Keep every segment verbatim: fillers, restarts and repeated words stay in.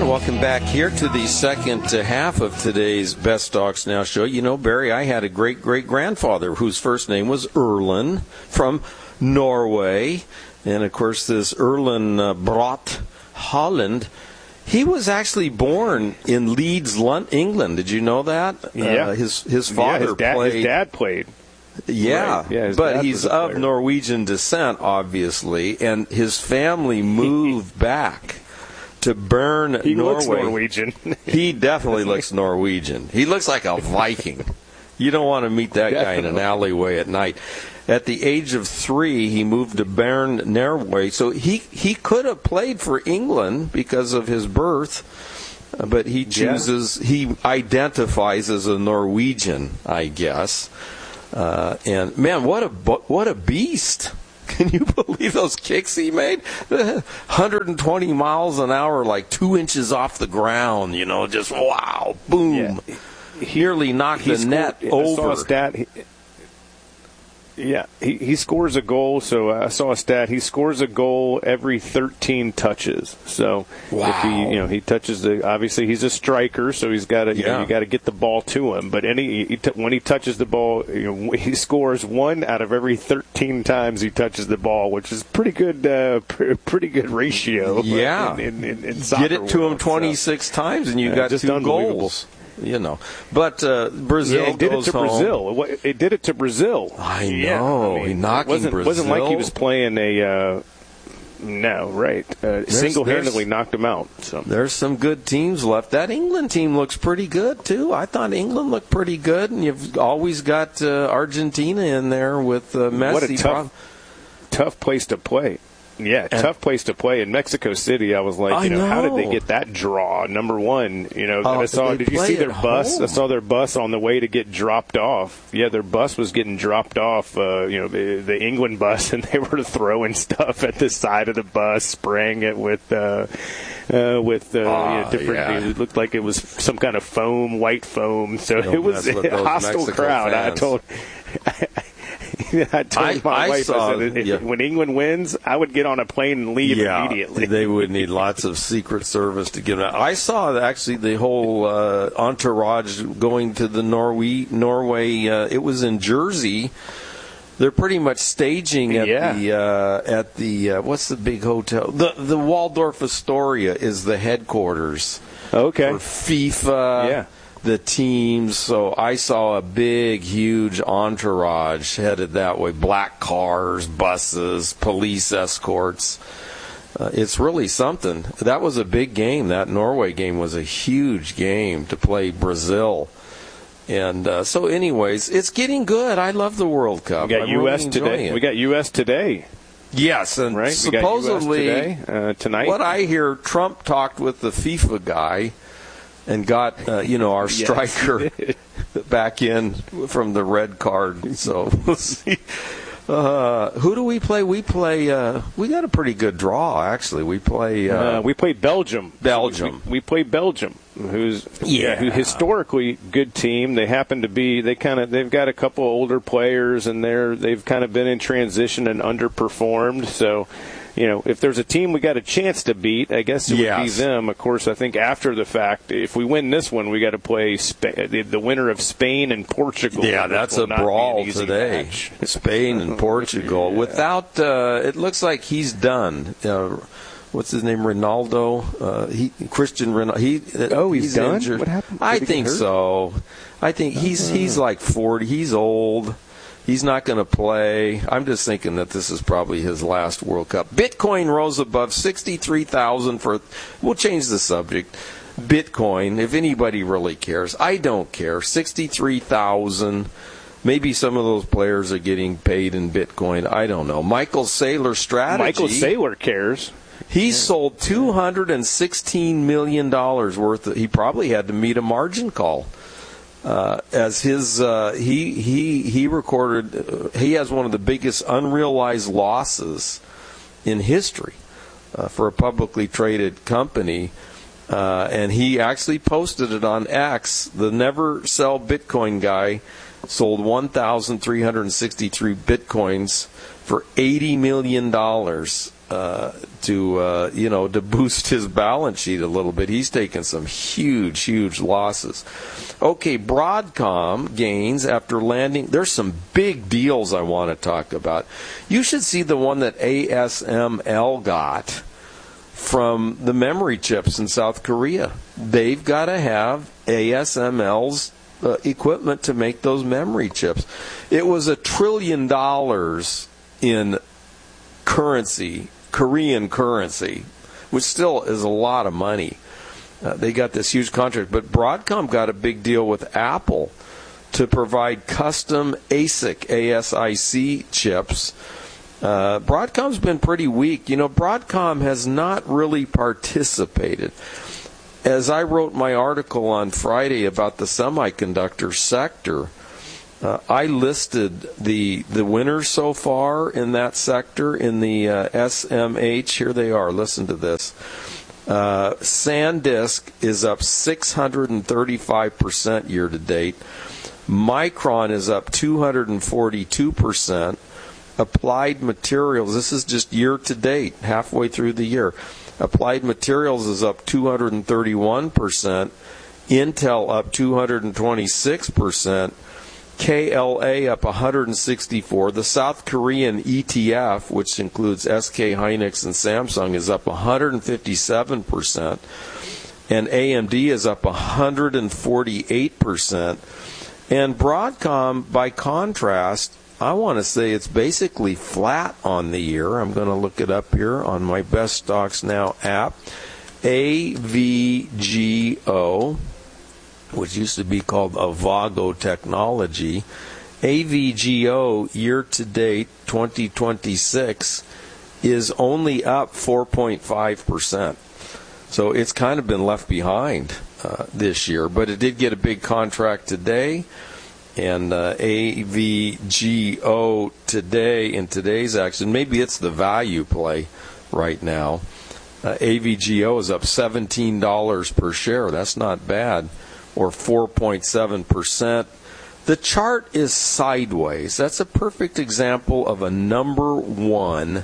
welcome back here to the second uh, half of today's Best Dogs Now show. You know, Barry, I had a great-great-grandfather whose first name was Erlen from Norway. And, of course, this Erlen uh, Brot Holland, he was actually born in Leeds, England. Did you know that? Yeah. Uh, his, his father yeah, his dad, played. His dad played. Yeah, right. yeah but he's of Norwegian descent, obviously, and his family moved back to Bern, he Norway. Looks Norwegian. He definitely looks Norwegian. He looks like a Viking. You don't want to meet that definitely. guy in an alleyway at night. At the age of three, he moved to Bern, Norway. So he, he could have played for England because of his birth, but he chooses, yeah. he identifies as a Norwegian, I guess. Uh, and, man, what a what a beast. Can you believe those kicks he made? one hundred twenty miles an hour, like two inches off the ground, you know, just wow, boom. Yeah. He nearly knocked the scored, net over. I saw a stat. He, yeah, he, he scores a goal. So I saw a stat. He scores a goal every thirteen touches. So wow. if he, you know, he touches the. Obviously, he's a striker, so he's got to. You, yeah. know, you got to get the ball to him. But any he, when he touches the ball, you know, he scores one out of every thirteen times he touches the ball, which is pretty good. Uh, pr- pretty good ratio. Yeah, in, in, in soccer get it to world, him twenty-six so. times, and you uh, got just two goals. You know, but uh, Brazil yeah, it did goes it to home. Brazil. It did it to Brazil. I know. Yeah, I mean, he knocking it wasn't, Brazil. wasn't like he was playing a. Uh, no, right. Uh, single-handedly knocked him out. So there's some good teams left. That England team looks pretty good too. I thought England looked pretty good, and you've always got uh, Argentina in there with uh, Messi. What a tough, tough place to play. Yeah, and tough place to play. In Mexico City, I was like, I you know, know, how did they get that draw? Number one, you know, uh, I saw. Did you see their bus? Home. I saw their bus on the way to get dropped off. Yeah, their bus was getting dropped off. Uh, you know, the, the England bus, and they were throwing stuff at the side of the bus, spraying it with. Uh, Uh, with uh, uh, you know, different, yeah. it looked like it was some kind of foam, white foam. So Don't it was a hostile Mexico crowd. Fans. I told. I told I, my I wife, saw, I said, yeah. when England wins, I would get on a plane and leave yeah, immediately. They would need lots of Secret Service to get them out. I saw actually the whole uh, entourage going to the Norway. Norway. Uh, it was in Jersey. They're pretty much staging at yeah. the uh, at the uh, what's the big hotel? The the Waldorf Astoria is the headquarters. Okay. For FIFA. Yeah. The teams, so I saw a big, huge entourage headed that way. Black cars, buses, police escorts. Uh, it's really something. That was a big game. That Norway game was a huge game to play Brazil. And uh, so anyways, it's getting good. I love the World Cup. We got I'm U S really today. it. We got U S today. Yes, and right? supposedly we got U S today, uh, tonight. What I hear, Trump talked with the FIFA guy and got, uh, you know, our striker yes. back in from the red card. So we'll see. Uh, who do we play? We play. Uh, we got a pretty good draw, actually. We play. Uh, uh, we play Belgium. Belgium. We, we play Belgium, who's yeah, yeah who historically good team. They happen to be. They kind of. They've got a couple older players, and they're they've kind of been in transition and underperformed. So. You know, if there's a team we got a chance to beat, I guess it yes. would be them. Of course, I think after the fact, if we win this one, we got to play Sp- the, the winner of Spain and Portugal. Yeah, that's a brawl today. Match. Spain and Portugal. yeah. Without, uh, it looks like he's done. Uh, what's his name? Ronaldo. Uh, he Christian Ronaldo. He. Oh, he's, he's done. Injured. What happened? Did I he think get hurt? so. I think he's uh, he's like forty. He's old. He's not going to play. I'm just thinking that this is probably his last World Cup. Bitcoin rose above sixty-three thousand for, we'll change the subject. Bitcoin, if anybody really cares. I don't care. sixty-three thousand. Maybe some of those players are getting paid in Bitcoin. I don't know. Michael Saylor strategy. Michael Saylor cares. He yeah. sold two hundred sixteen million dollars worth of, he probably had to meet a margin call. Uh, as his, uh, he he he recorded, uh, he has one of the biggest unrealized losses in history uh, for a publicly traded company, uh, and he actually posted it on X. The Never Sell Bitcoin guy sold one thousand three hundred sixty-three bitcoins for eighty million dollars uh, to uh, you know to boost his balance sheet a little bit. He's taken some huge, huge losses. Okay, Broadcom gains after landing. There's some big deals I want to talk about. You should see the one that A S M L got from the memory chips in South Korea. They've got to have A S M L's uh, equipment to make those memory chips. It was a trillion dollars in currency, Korean currency, which still is a lot of money. Uh, they got this huge contract, but Broadcom got a big deal with Apple to provide custom A S I C, A S I C chips. Uh, Broadcom's been pretty weak. You know, Broadcom has not really participated. As I wrote my article on Friday about the semiconductor sector, uh, I listed the the winners so far in that sector in the uh, S M H. Here they are. Listen to this. Uh, SanDisk is up six hundred thirty-five percent year to date. Micron is up two hundred forty-two percent. Applied Materials, this is just year to date, halfway through the year. Applied Materials is up two hundred thirty-one percent. Intel up two hundred twenty-six percent. K L A up one hundred sixty-four. The South Korean E T F, which includes S K Hynix and Samsung, is up one hundred fifty-seven percent. And A M D is up one hundred forty-eight percent. And Broadcom, by contrast, I want to say it's basically flat on the year. I'm going to look it up here on my Best Stocks Now app. A V G O, which used to be called Avago Technology. A V G O year-to-date twenty twenty-six is only up four point five percent. So it's kind of been left behind uh, this year. But it did get a big contract today. And uh, A V G O today, in today's action, maybe it's the value play right now. Uh, A V G O is up seventeen dollars per share. That's not bad, or four point seven percent. The chart is sideways. That's a perfect example of a number one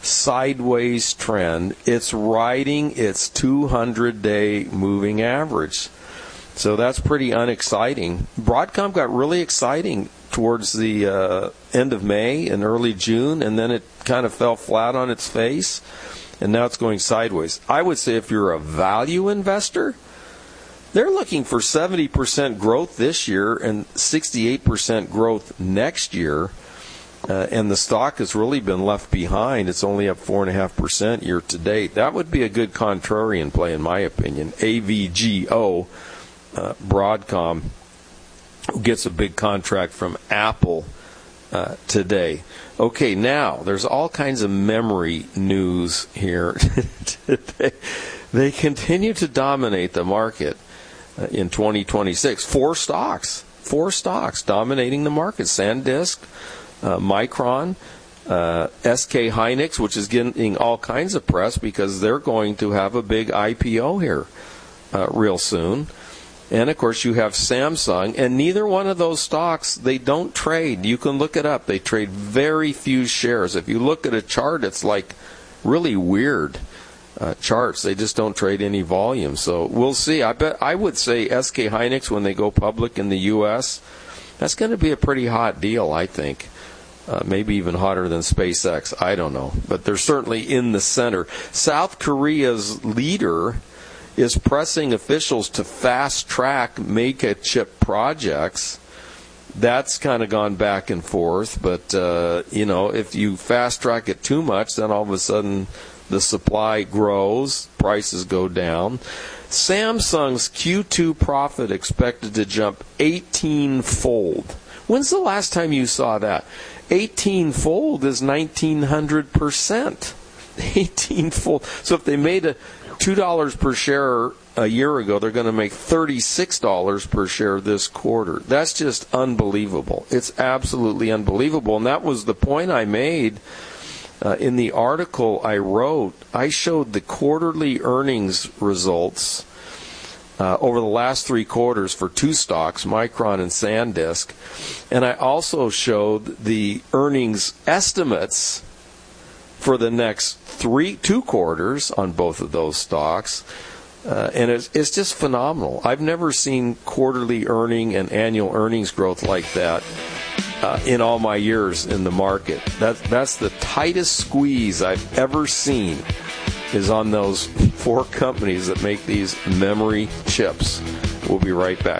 sideways trend. It's riding its two hundred day moving average. So that's pretty unexciting. Broadcom got really exciting towards the uh, end of May and early June, and then it kind of fell flat on its face, and now it's going sideways. I would say if you're a value investor, they're looking for seventy percent growth this year and sixty-eight percent growth next year, uh, and the stock has really been left behind. It's only up four point five percent year to date. That would be a good contrarian play, in my opinion. A V G O. Uh, Broadcom gets a big contract from Apple uh, today. Okay, now there's all kinds of memory news here today. They continue to dominate the market uh, in twenty twenty-six. Four stocks, four stocks dominating the market: SanDisk, uh, Micron, uh, S K Hynix, which is getting all kinds of press because they're going to have a big I P O here uh, real soon. And, of course, you have Samsung, and neither one of those stocks, they don't trade. You can look it up. They trade very few shares. If you look at a chart, it's like really weird uh, charts. They just don't trade any volume. So we'll see. I bet I would say S K Hynix, when they go public in the U S, that's going to be a pretty hot deal, I think. Uh, maybe even hotter than SpaceX. I don't know. But they're certainly in the center. South Korea's leader is pressing officials to fast-track make-a-chip projects. That's kind of gone back and forth, but, uh, you know, if you fast-track it too much, then all of a sudden the supply grows, prices go down. Samsung's Q two profit expected to jump eighteen-fold. When's the last time you saw that? eighteen-fold is nineteen hundred percent. eighteen-fold. So if they made a two dollars per share a year ago, they're going to make thirty-six dollars per share this quarter. That's just unbelievable. It's absolutely unbelievable. And that was the point I made uh, in the article I wrote. I showed the quarterly earnings results uh, over the last three quarters for two stocks, Micron and SanDisk. And I also showed the earnings estimates for the next three, two quarters on both of those stocks. Uh, and it's, it's just phenomenal. I've never seen quarterly earning and annual earnings growth like that uh, in all my years in the market. That, that's the tightest squeeze I've ever seen is on those four companies that make these memory chips. We'll be right back.